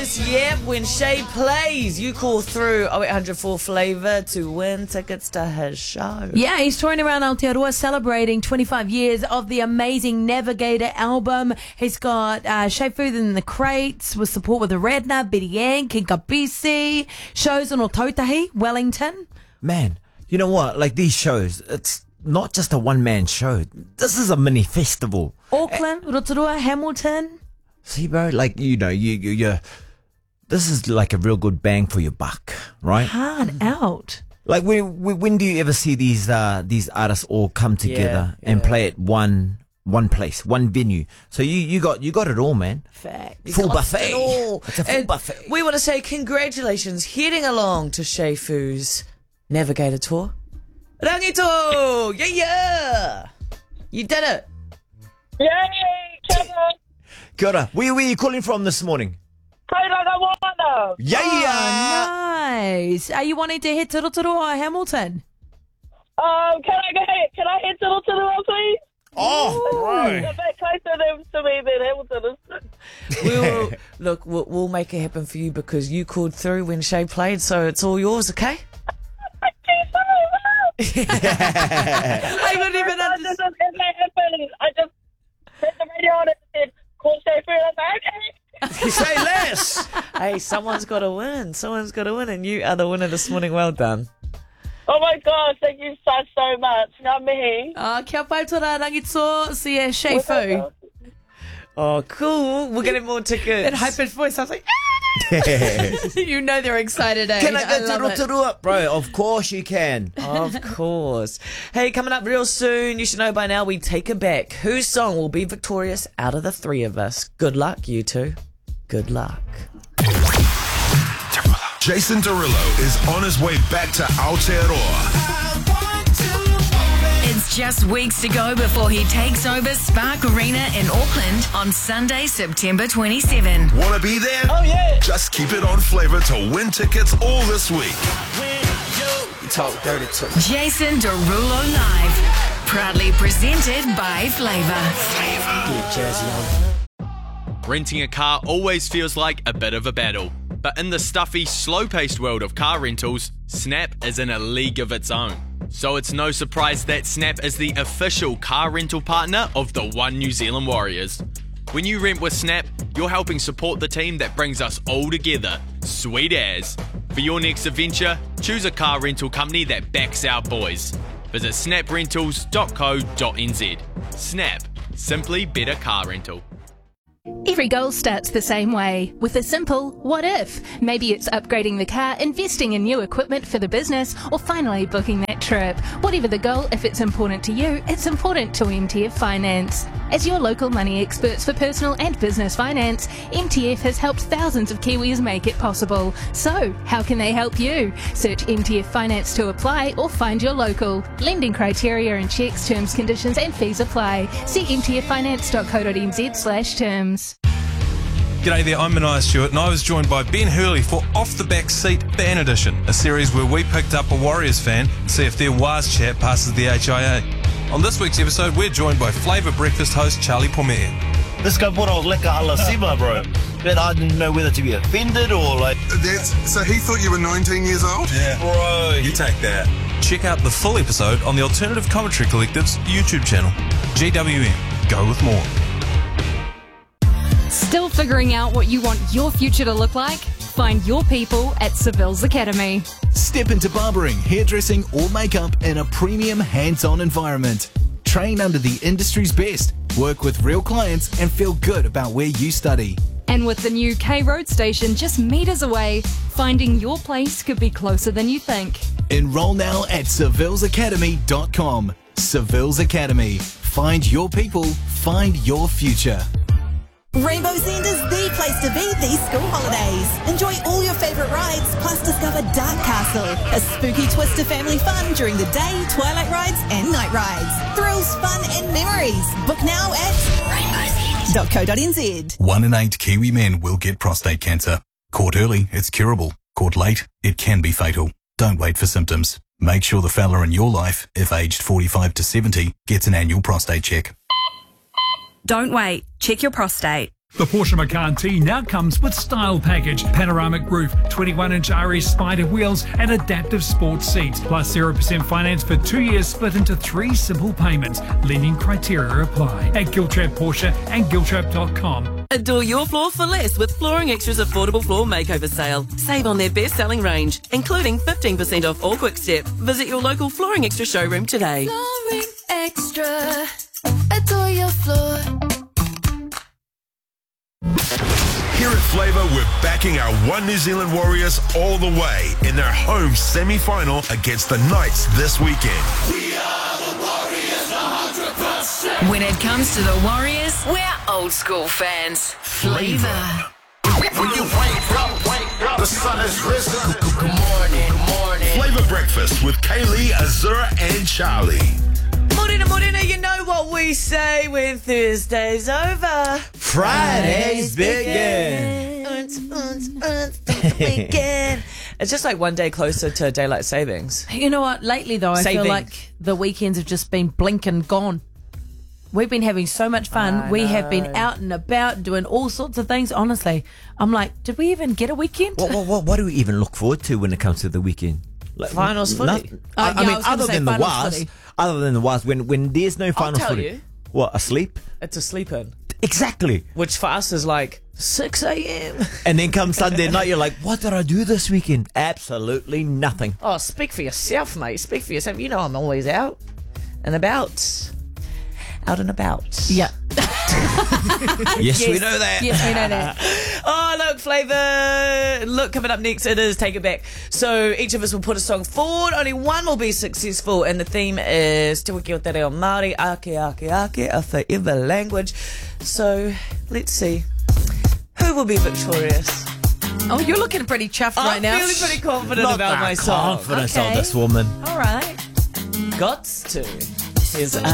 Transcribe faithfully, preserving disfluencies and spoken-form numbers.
Yep, when Shay plays, you call through oh eight hundred four Flavour to win tickets to his show. Yeah, he's touring around Aotearoa celebrating twenty-five years of the amazing Navigator album. He's got uh, Shay Food in the Crates with support with the Redna, Betty Ann, King Kapisi, shows in Otautahi, Wellington. Man, you know what? Like these shows, it's not just a one-man show. This is a mini festival. Auckland, Rotorua, Hamilton. See, bro, like, you know, you, you, you're... This is like a real good bang for your buck, right? Hard out. Like, when, when do you ever see these uh, these artists all come together Yeah, and yeah. play at one one place, one venue? So you, you got you got it all, man. Fact. You Full got buffet. it all. It's a full And buffet. We want to say congratulations heading along to Shay Fu's Navigator Tour. Rangito! Yeah, yeah! You did it! Yay! Kia ora. Kia ora. Where were you calling from this morning? Tauranga Moana. Yeah, Oh, yeah. nice. Are you wanting to hit to Rotorua or Hamilton? Um, can I go ahead? Can I head to Rotorua, please? Oh, A bro. bit closer than, to me than Hamilton is. We will, look, we'll, we'll make it happen for you because you called through when Shay played, so it's all yours, okay? Thank you so much. I wouldn't even I understand. just, as that happened, I just hit the radio on it and said, call Shay Food. I was like, okay. Say less. Hey, someone's got to win. Someone's got to win, and you are the winner this morning. Well done. Oh my gosh, thank you so, so much. Ngā mihi. Uh, kia pai tora rangito, see a Shay Fu. Oh, cool. We're getting more tickets. That high-pitched voice, I was like, you know they're excited, eh? Can I go to love it. Rotorua? Bro, of course you can. Of course. Hey, coming up real soon, you should know by now, we take it back. Whose song will be victorious out of the three of us? Good luck, you two. Good luck. Jason Derulo is on his way back to Aotearoa. It's just weeks to go before he takes over Spark Arena in Auckland on Sunday, September twenty-seventh. Wanna be there? Oh yeah. Just keep it on Flavour to win tickets all this week. Talk dirty to me. Jason Derulo Live, proudly presented by Flavour. Get jazzy on. Renting a car always feels like a bit of a battle, but in the stuffy, slow-paced world of car rentals, Snap is in a league of its own. So it's no surprise that Snap is the official car rental partner of the One New Zealand Warriors. When you rent with Snap, you're helping support the team that brings us all together. Sweet as. For your next adventure, choose a car rental company that backs our boys. Visit snap rentals dot co dot n z. Snap. Simply better car rental. Every goal starts the same way, with a simple what if. Maybe it's upgrading the car, investing in new equipment for the business, or finally booking that trip. Whatever the goal, if it's important to you, it's important to M T F Finance. As your local money experts for personal and business finance, M T F has helped thousands of Kiwis make it possible. So, how can they help you? Search M T F Finance to apply or find your local. Lending criteria and checks, terms, conditions and fees apply. See m t f finance dot co dot n z slash terms. G'day there, I'm Mania Stewart and I was joined by Ben Hurley for Off the Back Seat Fan Edition, a series where we picked up a Warriors fan to see if their Waz chat passes the H I A. On this week's episode, we're joined by Flavour Breakfast host Charlie Pomea. This guy brought a leka ala siva, bro. But I didn't know whether to be offended or like... That's, so he thought you were nineteen years old? Yeah. Bro, You take that. Check out the full episode on the Alternative Commentary Collective's YouTube channel. G W M. Go with more. Still figuring out what you want your future to look like? Find your people at Seville's Academy. Step into barbering, hairdressing or makeup in a premium hands-on environment. Train under the industry's best, work with real clients and feel good about where you study. And with the new K Road station just metres away, finding your place could be closer than you think. Enroll now at seville's academy dot com. Seville's Academy. Find your people, find your future. Rainbow's End is the place to be these school holidays. Enjoy all your favourite rides, plus discover Dark Castle, a spooky twist to family fun during the day, twilight rides and night rides. Thrills, fun and memories. Book now at rainbows end dot co dot n z. One in eight Kiwi men will get prostate cancer. Caught early, it's curable. Caught late, it can be fatal. Don't wait for symptoms. Make sure the fella in your life, if aged forty-five to seventy, gets an annual prostate check. Don't wait. Check your prostate. The Porsche Macan T now comes with Style Package, panoramic roof, twenty-one inch R S Spider wheels and adaptive sports seats, plus zero percent finance for two years split into three simple payments. Lenient criteria apply at Giltrap Porsche and giltrap dot com. Adore your floor for less with Flooring Extra's affordable floor makeover sale. Save on their best-selling range, including fifteen percent off all Quick Step. Visit your local Flooring Extra showroom today. Flooring Extra. Adore your floor. Here at Flavour, we're backing our One New Zealand Warriors all the way in their home semi-final against the Knights this weekend. We are the Warriors, one hundred percent. When it comes to the Warriors, we're old school fans. Flavour. When you wake up, wake up, the sun has risen. Good morning, good morning. Flavour Breakfast with Kaylee, Azura, and Charlie. Morena, morena, you know what we say when Thursday's over. Fridays begin. Weekend. It's just like one day closer to daylight savings. You know what? Lately, though, I Saving. feel like the weekends have just been blink and gone. We've been having so much fun. I we have been know. out and about doing all sorts of things. Honestly, I'm like, did we even get a weekend? What, what, what, what do we even look forward to when it comes to the weekend? Like, Finals not- footy. I, Uh, I yeah, mean, I was gonna other say than the finals Waz, footy. other than the Waz, when when there's no finals tell footy, you. what, asleep? It's a sleep in. Exactly. Which for us is like six a.m. And then come Sunday night, you're like, what did I do this weekend? Absolutely nothing. Oh, speak for yourself, mate. Speak for yourself. You know I'm always out and about. Out and about. Yeah. Yes, we know that. Yes, we know that. Oh, look, Flavour. Look, coming up next, it is Take It Back. So each of us will put a song forward. Only one will be successful. And the theme is Te Wiki o Te Reo Māori, Ake, Ake, Ake, a forever language. So let's see. Who will be victorious? Oh, you're looking pretty chuffed I'm right now. feeling pretty confident Not about the my song. confidence Okay. of this woman. All right. Gots to. Here's